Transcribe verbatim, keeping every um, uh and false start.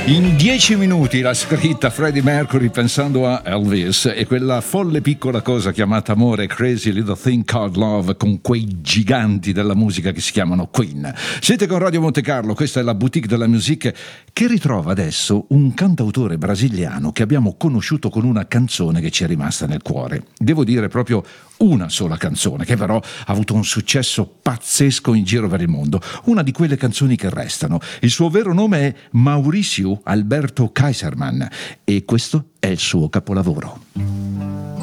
In dieci minuti l'ha scritta Freddie Mercury pensando a Elvis, e quella folle piccola cosa chiamata amore, Crazy Little Thing Called Love, con quei giganti della musica che si chiamano Queen. Siete con Radio Monte Carlo, questa è la Boutique de la Musique, che ritrova adesso un cantautore brasiliano che abbiamo conosciuto con una canzone che ci è rimasta nel cuore. Devo dire proprio una sola canzone, che però ha avuto un successo pazzesco in giro per il mondo, una di quelle canzoni che restano. Il suo vero nome è Maurício Alberto Kaiserman e questo è il suo capolavoro.